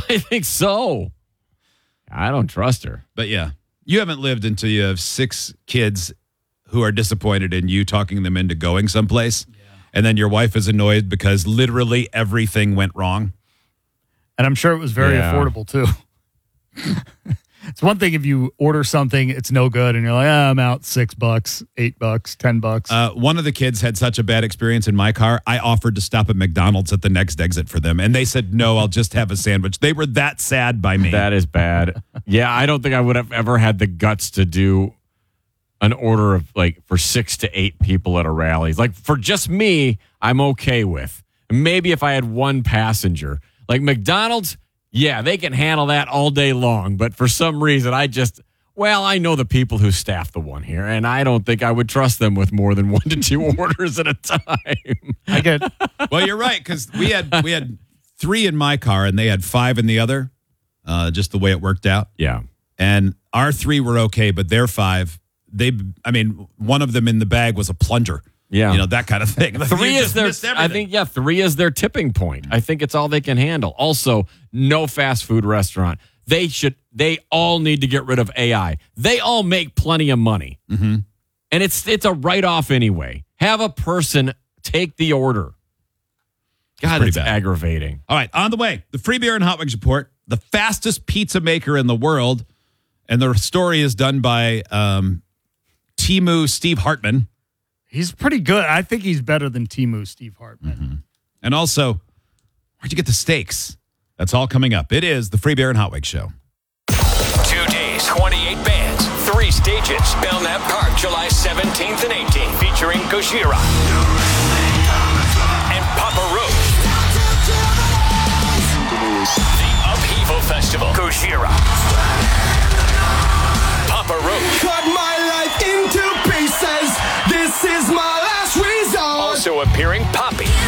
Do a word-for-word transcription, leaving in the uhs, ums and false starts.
I think so. I don't trust her. But yeah, you haven't lived until you have six kids who are disappointed in you talking them into going someplace. Yeah. And then your wife is annoyed because literally everything went wrong. And I'm sure it was very Yeah. affordable, too. It's one thing if you order something, it's no good, and you're like, ah, I'm out six bucks, eight bucks, ten bucks. Uh, one of the kids had such a bad experience in my car, I offered to stop at McDonald's at the next exit for them. And they said, no, I'll just have a sandwich. They were that sad by me. That is bad. Yeah, I don't think I would have ever had the guts to do an order of like for six to eight people at a rally. Like for just me, I'm okay with. Maybe if I had one passenger. Like McDonald's, yeah, they can handle that all day long. But for some reason, I just, well, I know the people who staff the one here, and I don't think I would trust them with more than one to two orders at a time. I get Well, you're right, because we had we had three in my car, and they had five in the other, uh, just the way it worked out. Yeah. And our three were okay, but their five, they, I mean, one of them in the bag was a plunger. Yeah. You know, that kind of thing. Three You is just their, missed I everything. think, yeah, three is their tipping point. I think it's all they can handle. Also, no fast food restaurant. They should, they all need to get rid of A I. They all make plenty of money. Mm-hmm. And it's, it's a write-off anyway. Have a person take the order. God, pretty it's bad. aggravating. All right, on the way, the Free Beer and Hot Wings Report, the fastest pizza maker in the world. And the story is done by um, Temu Steve Hartman. He's pretty good. I think he's better than Temu Steve Hartman. Mm-hmm. And also, where'd you get the steaks? That's all coming up. It is the Free Beer and Hot Wings Show. Two days, twenty-eight bands, three stages. Belknap Park, July seventeenth and eighteenth, featuring Gojira and Papa Roach. The Upheaval Festival, Gojira, Papa Roach. Cut my life into pieces. This is my last resort. Also appearing Poppy.